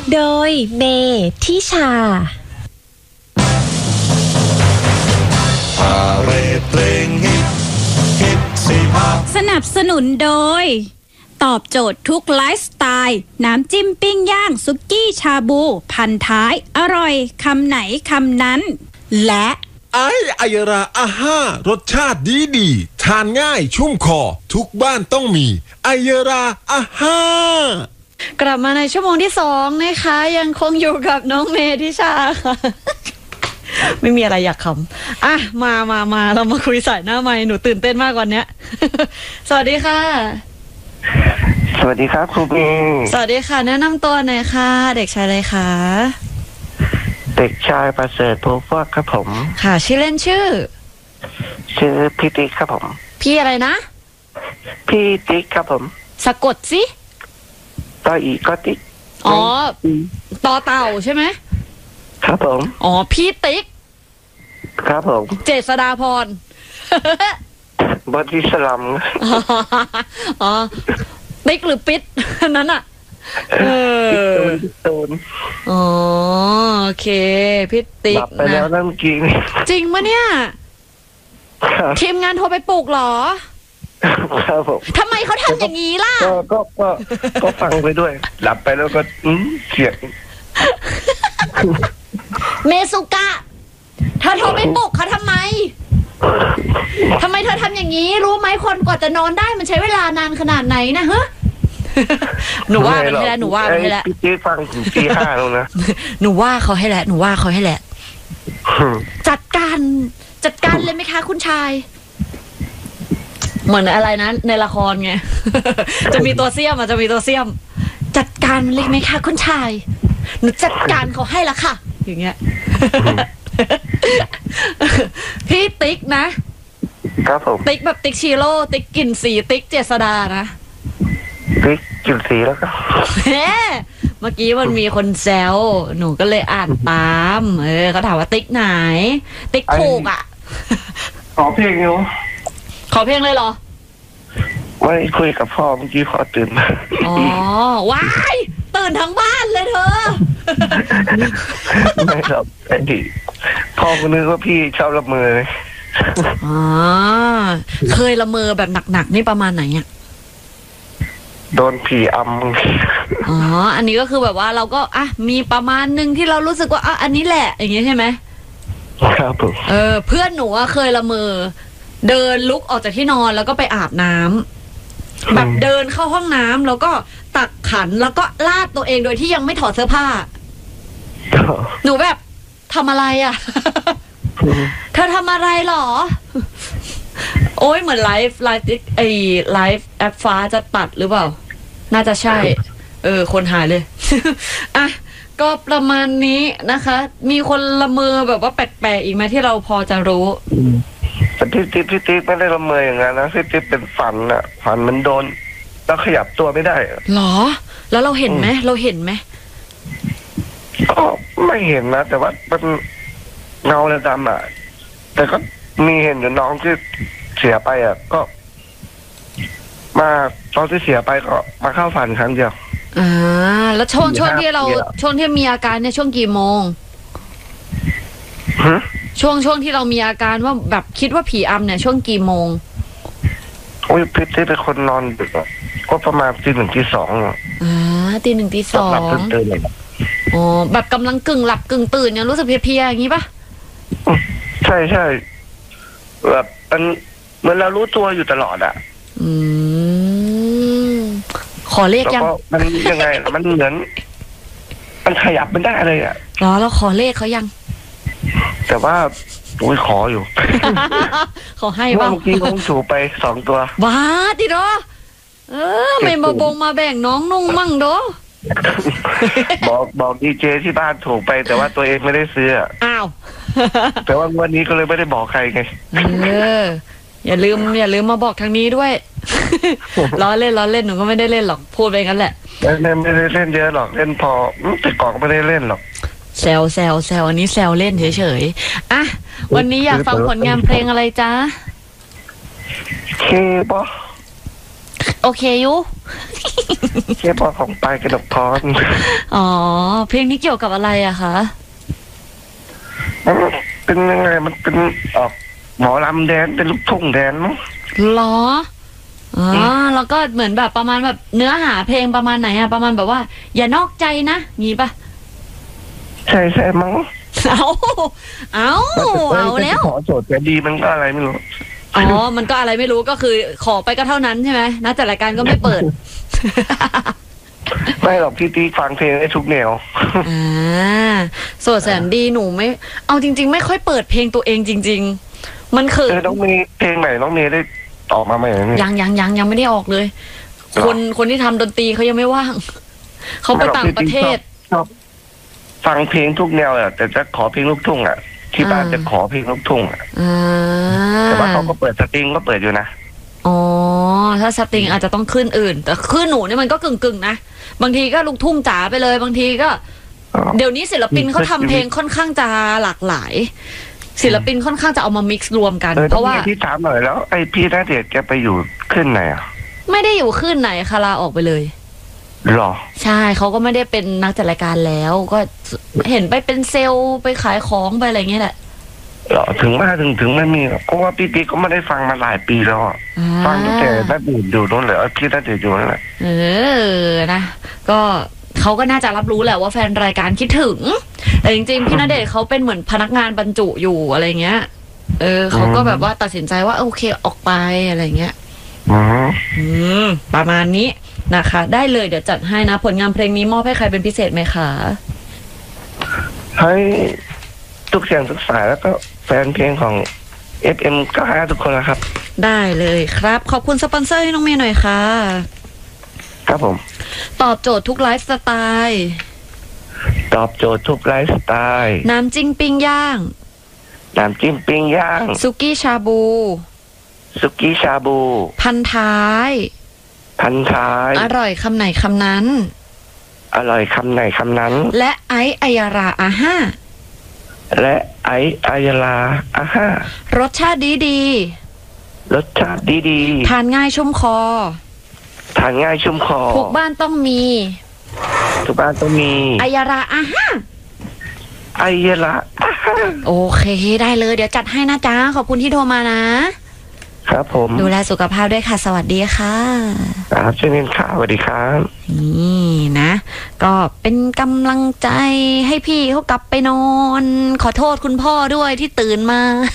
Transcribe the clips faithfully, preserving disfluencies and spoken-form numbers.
โดยเมทิชาสนับสนุนโดยตอบโจทย์ทุกไลฟ์สไตล์น้ำจิ้มปิ้งย่างซุกี้ชาบูพันท้ายอร่อยคำไหนคำนั้นและไอไอยราอาห้ารสชาติดีดีทานง่ายชุ่มคอทุกบ้านต้องมีไอยราอาห้ากลับมาในชั่วโมงที่สองนะคะยังคงอยู่กับน้องเมทิชาค่ะไม่มีอะไรอยากคำอ่ะมามามาเรามาคุยสายหน้าไมค์หนูตื่นเต้นมากกว่านี้สวัสดีค่ะสวัสดีครับครูเมย์สวัสดีค่ะแนะนำตัวหน่อยค่ะเด็กชายอะไรคะเด็กชายประเสริฐโพฟอกครับผมค่ะชื่อเล่นชื่อชื่อพี่ติ๊กครับผมพี่อะไรนะพี่ติ๊กครับผมสะกดสิต่ออีกก็ติ๊กอ๋อต่อเต่าใช่ไหมครับผมอ๋อพี่ติ๊กครับผมเจษฎาพรบอดี้สลัมอ๋อติ๊กหรือปิ๊ดนั้นอ่ะเออตูนอ๋อโอเคพี่ติ๊กนะไปแล้วนั่งกินจริงมะเนี่ยทีมงานโทรไปปลุกเหรอครับผมทำไมเขาทำอย่างนี้ล่ะก็ก็ก็ก็ฟังไปด้วยหลับไปแล้วก็อืมเสียงเมสุกะเธอโทรไปปลุกเขาทำไมทำไมเธอทำอย่างนี้รู้ไหมคนกว่าจะนอนได้มันใช้เวลานานขนาดไหนนะฮะหนูว่ามันให้แล้วหนูว่ามันให้แล้วพี่ฟังถึงตีห้าแล้วนะหนูว่าเขาให้แล้วหนูว่าเขาให้แล้วจัดการจัดการเลยไหมคะคุณชายเหมือนอะไรนะในละครไงจะมีตัวเสี้ยมอ่ะจะมีตัวเสี้ยมจัดการมันเลยไหมคะคุณชายหนูจัดการเขาให้แล้วค่ะอย่างเงี้ยพี่ติ๊กนะครับผมติ๊กแบบติ๊กชิโร่ติ๊กกลิ่นสีติ๊กเจษฎานะติ๊กกลิ่นสีแล้วก็เมื่อกี้มันมีคนแซวหนูก็เลยอ่านตามเออเขาถามว่าติ๊กไหนติ๊กถูกอ่ะขอเพลงเนาะขอเพลงเลยเหรอไม่คุยกับพ่อเมื่อกี้ขอตื่นมาอ๋อว้ายตื่นทั้งบ้านเลยเธอไม่ครับไอ้ดิพ่อคนนึกว่าพี่ชอบละเมอเลยอ๋อเคยละเมอแบบหนักๆนี่ประมาณไหนอ่ะโดนผีอำอ๋ออันนี้ก็คือแบบว่าเราก็อ่ะมีประมาณหนึ่งที่เรารู้สึกว่าอ่ะอันนี้แหละอย่างเงี้ยใช่ไหมครับผมเออเพื่อนหนูอะเคยละเมอเดินลุกออกจากที่นอนแล้วก็ไปอาบน้ำแบบเดินเข้าห้องน้ำแล้วก็ตักขันแล้วก็ลาดตัวเองโดยที่ยังไม่ถอดเสื้อผ้าหนูแบบทำอะไรอ่ะเธอทำอะไรหรอโอ้ยเหมือนไลฟ์ไลฟ์ไอไลฟ์แอปฟ้าจะตัดหรือเปล่าน่าจะใช่เออคนหายเลยอ่ะก็ประมาณนี้นะคะมีคนละเมอแบบว่าแปลกๆอีกไหมที่เราพอจะรู้พี่ติ๊กพี่ติ๊กไม่ได้ละเมออย่างนั้นนะพี่ติ๊กเป็นฝันอะฝันมันโดนเราขยับตัวไม่ได้หรอแล้วเราเห็นไหมเราเห็นไหมก็ไม่เห็นนะแต่ว่ามันเงาดำอะแต่ก็มีเห็นอยู่น้องที่เสียไปอะก็มาตอนที่เสียไปก็มาเข้าฝันครั้งเดียวอ่าแล้วช่วงช่วงที่เราช่วงที่มีอาการเนี่ยช่วงกี่โมงช่วงช่วงที่เรามีอาการว่าแบบคิดว่าผีอำเนี่ยช่วงกี่โมงโอ้ยพี่ที่เป็นคนนอนดึกอ่ะก็ประมาณตีหนึ่งตีสองอ่ะอ่าตีหนึ่งตีสองหลับตื่นเลยอ๋อแบบกำลังกึ่งหลับกึ่งตื่นเนี่ยรู้สึกเพลียๆอย่างนี้ปะใช่ใช่แบบมันเหมือนเรารู้ตัวอยู่ตลอดอ่ะอืมขอเลขยังมันยังไงมันเหมือนมันขยับไม่ได้เลยอ่ะอ๋อแล้วขอเลขเขายังแต่ว่าโอ้ยขออยู่ขอให้บ้างเมื่อกี้ผมถูกไปสองตัวว้าดิโดเออไม่มาบงมาแบ่งน้องนุ่งมั่งโดบอกบอกดีเจที่บ้านถูกไปแต่ว่าตัวเองไม่ได้ซื้ออ้าวแต่ว่าวันนี้ก็เลยไม่ได้บอกใครไงเอออย่าลืมอย่าลืมมาบอกทางนี้ด้วยล้อเล่นล้อเล่นหนูก็ไม่ได้เล่นหรอกพูดไปงั้นแหละเล่นไม่ได้เล่นเยอะหรอกเล่นพอแต่ก่อนก็ไม่ได้เล่นหรอกแซวแซวแซวอันนี้แซวเล่นเฉยๆอ่ะวันนี้อยากฟังผลงานเพลงอะไรจ๊ะเคปะเคโอเคอยู่แค่พอของไปกระดกพรอ๋อเพลงนี้เกี่ยวกับอะไรอะคะมันเป็นยังไงมันเป็นออกหมอลำแดนเป็นลูกทุ่งแดนมั้งหรออ๋อแล้วก็เหมือนแบบประมาณแบบเนื้อหาเพลงประมาณไหนอะประมาณแบบว่า อย่านอกใจนะงี้ปะใช่ใช่มั้งเอาเอาเอาแล้วขอโจทย์แต่ดีมันก็อะไรไม่รู้อ๋อมันก็อะไรไม่รู้ก็คือขอไปก็เท่านั้นใช่ไหมนะแต่รายการก็ไม่เปิดไม่หรอกพี่ตีฟังเพลงได้ทุกแนวอ่าโสดแสนดีหนูไม่เอาจริง ๆ ไม่ค่อยเปิดเพลงตัวเองจริง ๆ มันคือเออน้องเมย์เพลงใหม่น้องเมย์ได้ออกมาไหมเนี่ยยังยังยังยังไม่ได้ออกเลย คนคนที่ทำดนตรีเขายังไม่ว่าง เขาไปต่างประเทศชอบฟังเพลงทุกแนวอ่ะแต่จะขอเพลงลูกทุ่งอ่ะที่บ้านอ่าจะขอเพลงลูกทุ่งอ่ะอ่าแต่ว่าเขาก็เปิดสตริงก็เปิดอยู่นะอ๋อถ้าสตริงอาจจะต้องขึ้นอื่น แต่ขึ้นหนูเนี่ยมันก็กึ่งกึ่งๆนะบางทีก็ลูกทุ่งจ๋าไปเลย บางทีก็อ๋อเดี๋ยวนี้ศิลปินเขาทำเพลงค่อนข้างจะหลากหลาย ศิลปินค่อนข้างจะเอามามิกซ์รวมกันเออเพราะว่าพี่ถามหน่อยแล้วไอ้พี่ณเดชน์แกไปอยู่ขึ้นไหนอ่ะไม่ได้อยู่ขึ้นไหนคาราออกไปเลยหรอใช่เขาก็ไม่ได้เป็นนักจัดรายการแล้ว ก็เห็นไปเป็นเซลล์ไปขายของไปอะไรเงี้ยแหละหรอถึงว่าถึงถึงไม่มีหรอกเพราะว่าพี่ติ๊กก็ไม่ได้ฟังมาหลายปีแล้วอะอ่าฟังตั้งแต่ณเดชน์อยู่นู่นเลยพี่ณเดชน์อยู่นั่นแหละเออนะก็เขาก็น่าจะรับรู้แหละว่าแฟนรายการคิดถึง แต่จริงๆพี่ณเดชน์เขาเป็นเหมือนพนักงานบรรจุอยู่อะไรเงี้ย เออเขาก็แบบว่าตัดสินใจว่าโอเคออกไปอะไรเงี้ยอืมอืมประมาณนี้นะคะ ได้เลยเดี๋ยวจัดให้นะ ผลงานเพลงนี้มอบให้ใครเป็นพิเศษไหมคะให้ทุกเสียงทุกสายแล้วก็แฟนเพลงของ เอฟ เอ็ม เก้าสิบห้าทุกคนนะครับได้เลยครับ ขอบคุณสปอนเซอร์ให้น้องเมย์หน่อยค่ะครับผมตอบโจทย์ทุกไลฟ์สไตล์ตอบโจทย์ทุกไลฟ์สไตล์น้ำจิ้งปิ้งย่างน้ำจิ้มปิ้งย่างซุกี้ชาบูสุกี้ชาบูพันท้ายพันท้ายอร่อยคำไหนคำนั้นอร่อยคำไหนคำนั้นและไอซ์อัยาราอาห้าและไอซ์อายาลาอาห้ารสชาติดีดีรสชาติดีๆทานง่ายชุ่มคอๆทานง่ายชุ่มคอทุกบ้านต้องมีทุกบ้านต้องมีอัยาราอาห้าไอยาลาอาห้าโอเคได้เลยเดี๋ยวจัดให้นะจ๊ะ ขอบคุณที่โทรมานะครับผมดูแลสุขภาพด้วยค่ะ สวัสดีค่ะครับเช่นกันค่ะสวัสดีครับนี่นะ ก็เป็นกำลังใจให้พี่เขากลับไปนอน ขอโทษคุณพ่อด้วยที่ตื่นมา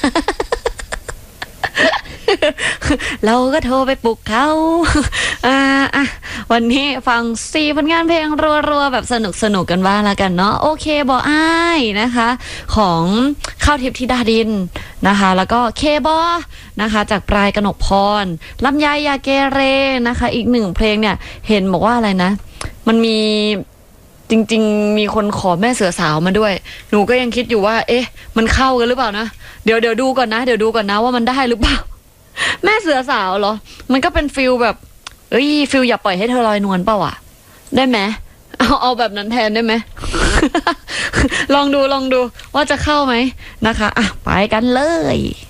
เราก็โทรไปปลุกเขา อ่าอ่ะวันนี้ฟังสี่ผลงานเพลงรัวๆแบบสนุกสนุกกันบ้างแล้วกันเนาะโอเคบออ้ายนะคะ ของข้าวทิพย์ธิดาดินนะคะ แล้วก็เคบอนะคะ จากปลายกนกพรลำไยยาเกเรนะคะ อีกหนึ่งเพลงเนี่ย เห็นบอกว่าอะไรนะ มันมีจริงๆมีคนขอแม่เสือสาวมาด้วย หนูก็ยังคิดอยู่ว่า เอ๊ะ มันเข้ากันหรือเปล่านะเดี๋ยวเดี๋ยวดูก่อนนะเดี๋ยวดูก่อนนะว่ามันได้หรือเปล่า แม่เสือสาวเหรอ มันก็เป็นฟิลแบบ เอ้ยฟิลอย่าปล่อยให้เธอลอยนวลเปล่าอ่ะ ได้ไหมเอาเอาแบบนั้นแทนได้ไหม ลองดูลองดูว่าจะเข้าไหมนะคะ อ่ะ ไปกันเลย